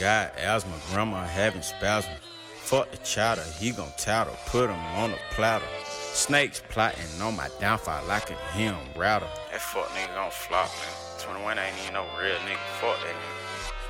got asthma, grandma having spasms. Fuck the chatter, he gon' tattle, put him on a platter. Snakes plotting on my downfall like a him router. That fuck nigga gon' flop, man. 21 ain't even no real nigga. Fuck that nigga.